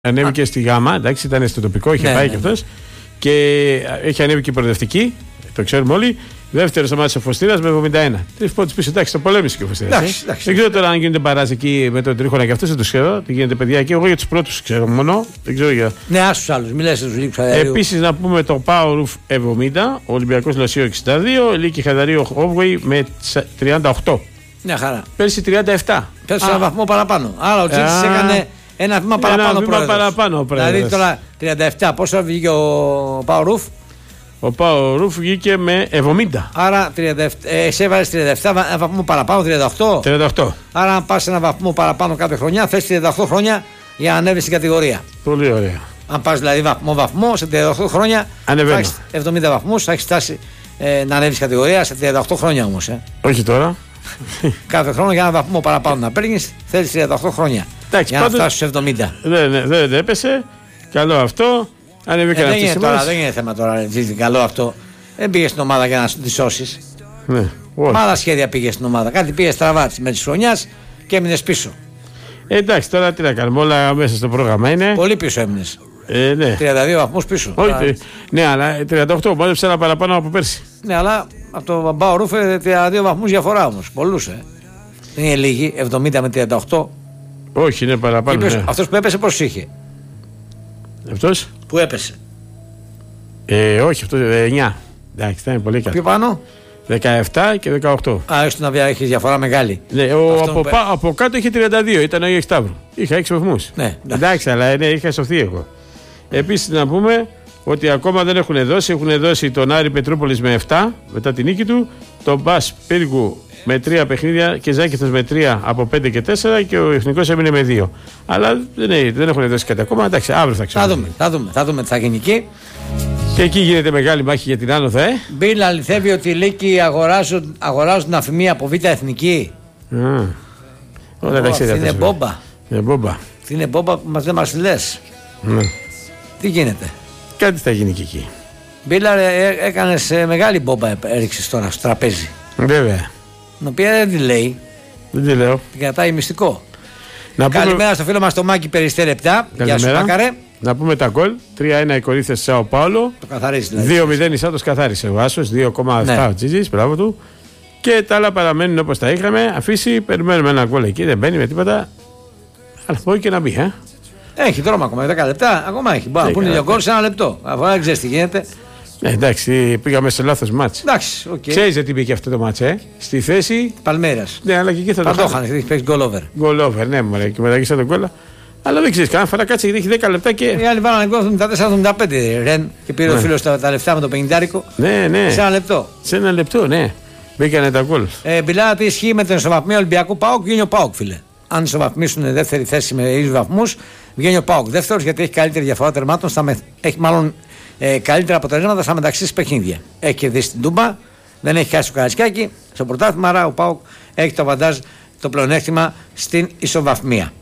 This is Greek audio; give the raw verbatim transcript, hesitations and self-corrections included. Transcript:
Ανέβηκε στη Γάμα, εντάξει, ήταν στο τοπικό, είχε ναι, πάει ναι, και αυτός. Και έχει ανέβει και η προοδευτική, το ξέρουμε όλοι. Δεύτερο στο μάτι ο Φωστήρας με εβδομήντα ένα. Τρεις πόντους πίσω, εντάξει, το πολέμησε και ο Φωστήρας. Δεν ξέρω τώρα αν γίνεται παράζ εκεί με τον Τρίχωνα και αυτός, δεν το ξέρω. Τι γίνεται, παιδιά, και εγώ για τους πρώτους ξέρω μόνο. Δεν ξέρω για. Ναι, άσους άλλους, μιλάς στους λίγους Χαδαρίου. Επίσης να πούμε το Power Roof εβδομήντα, ο Ολυμπιακός Λοσίο εξήντα δύο, Λίκη Χαδαρίου Hallway με τριάντα οκτώ. Μια χαρά. Πέρσι τριάντα επτά. Πέρσι ένα βαθμό παραπάνω. Άρα ο Τζίτσις έκανε ένα βήμα παραπάνω. Ένα βήμα παραπάνω. Δηλαδή τώρα τριάντα επτά, πόσο βγήκε ο Power Roof. Ο Power Roof βγήκε με εβδομήντα. Άρα τριάντα επτά, ε, εσύ έβαλες τριάντα επτά, ένα βαθμό παραπάνω, τριάντα οκτώ. τριάντα οκτώ. Άρα αν πας ένα βαθμό παραπάνω κάθε χρονιά, θες τριάντα οκτώ χρόνια για να ανέβεις στην κατηγορία. Πολύ ωραία. Αν πας δηλαδή βαθμό βαθμό, σε τριάντα οκτώ χρόνια ανεβαίνω. Θα έχεις εβδομήντα βαθμούς, θα έχεις φτάσει ε, να ανέβεις κατηγορία σε τριάντα οκτώ χρόνια όμως. Ε. Όχι τώρα. Κάθε χρόνο για ένα βαθμό παραπάνω να παίρνεις, θέλεις τριάντα οκτώ χρόνια. Εντάξει, για να φτάσεις στους εβδομήντα. Δεν δε, δε, δε έπεσε. Καλό αυτό. Ε, δεν, είναι τώρα, δεν είναι θέμα τώρα. Ζήτη, καλό αυτό. Δεν πήγε στην ομάδα για να τη σώσεις. Ναι. Με άλλα σχέδια πήγε στην ομάδα. Κάτι πήγε στραβά με τη χρονιά και έμεινε πίσω. Ε, εντάξει, τώρα τι να κάνουμε. Όλα μέσα στο πρόγραμμα είναι. Πολύ πίσω έμεινε. Ε, ναι. τριάντα δύο βαθμούς πίσω. Όχι, τώρα... Ναι, αλλά τριάντα οκτώ. Μόλιψε ένα παραπάνω από πέρσι. Ναι, αλλά από το Power Roof τριάντα δύο βαθμούς διαφορά όμως. Πολλούς, ε. Δεν είναι λίγοι. εβδομήντα με τριάντα οκτώ. Όχι, είναι παραπάνω. Ναι. Αυτός που έπεσε πώς είχε. Αυτός που έπεσε. Ε, όχι, αυτό εννιά. Εντάξει, ήταν πολύ καλό. Πιο πάνω. δεκαεπτά και δεκαοκτώ. Α, έστω να έχει διαφορά μεγάλη. Ναι, ο, από, πα, από κάτω είχε τριάντα δύο, ήταν ο Αγίου Σταύρου. Είχα έξι βαθμούς. Ναι, εντάξει, αλλά ναι, είχα σωθεί εγώ. Επίσης να πούμε ότι ακόμα δεν έχουν δώσει. Έχουν δώσει τον Άρη Πετρούπολης με επτά μετά την νίκη του. Τον Μπας Πύργου με τρία παιχνίδια και Ζάκηθος με τρία από πέντε και τέσσερα και ο Εθνικός έμεινε με δύο. Αλλά δεν, δεν έχουν δώσει κάτι ακόμα. Εντάξει, αύριο θα ξέρουμε. Θα δούμε, θα δούμε, θα δούμε τι θα γίνει εκεί. Και εκεί γίνεται μεγάλη μάχη για την άνοδο, ε. Μπίλ, αληθεύει ότι οι Λύκοι αγοράζουν, αγοράζουν αφημία από Β' Εθνική. Mm. Όλα τα ξέρετε. Είναι μπόμπα. Είναι μπόμπα. Είναι μπόμπα που μας δεν μας λες. Mm. Τι γίνεται. Κάτι θα γίνει και εκεί. Μπίλα, έκανες μεγάλη μπόμπα, έριξες τώρα στο τραπέζι. Βέβαια. Την οποία δεν τη λέει. Δεν τη λέω. Την κρατάει μυστικό. Να Καλημέρα πούμε... στο φίλο μας το Μάκη Περιστέρη επτά. Γεια σου Μάκαρε. Να πούμε τα γκολ. τρία ένα η Κορίνθιας Σάο Πάολο. Το καθαρίζει δηλαδή. δύο μηδέν η Σάντος καθάρισε ο Άσος. δύο κόμμα επτά ο Τζίτζης. Μπράβο του. Και τα άλλα παραμένουν όπως τα είχαμε. Αφήσει, περιμένουμε ένα γκολ εκεί. Δεν μπαίνει με τίποτα. Αλλά μπορεί και να μπει, ε. Έχει δρόμο ακόμα. δέκα λεπτά. Ακόμα έχει. Μπορεί να πούνε δύο γκολ σε ένα λεπτό. Αφού δεν ξέρει τι γίνεται. Ε, εντάξει, πήγαμε σε λάθος μάτς. Εντάξει, okay. Ξέρεις γιατί πήγε αυτό το μάτς, ε. Στη θέση. Παλμέρας. Ναι, αλλά και εκεί θα το χάνει. Έχει παίξει γκολ over. Γκολ over, ναι, μωρέ. Και μεταγγίσα τον γκολ. Αλλά δεν ξέρει, κανένα φορά κάτσε γιατί έχει δέκα λεπτά και. Οι άλλοι βάλανε γκολ εβδομήντα τέσσερα εβδομήντα πέντε Ρεν και πήρε ναι. ο φίλος τα, τα λεφτά με το πενηντάρικο. Ναι, ναι. Σε ένα λεπτό. Σε ένα λεπτό, ναι. Μπήκανε τα γκολ. Ε, Μπιλάρα, τι ισχύει με την ισοβαθμία Ολυμπιακού Πάοκ, βγαίνει ο Πάοκ, φίλε. Αν ισοβαθμίσουν δεύτερη θέση με ίδιους βαθμούς, βγαίνει ο Πάοκ. Δεύτερος γιατί έχει καλύτερη διαφορά τερμάτων, με... έχει μάλλον ε, καλύτερα αποτελέσματα στα μεταξύ παιχνίδια. Έχει κερδίσει την Τούμπα, δεν έχει χάσει το Καραϊσκάκι. Στο πρωτάθλημα, άρα ο Πάοκ έχει το βαντάζ, το πλεονέκτημα στην ισοβαθμία.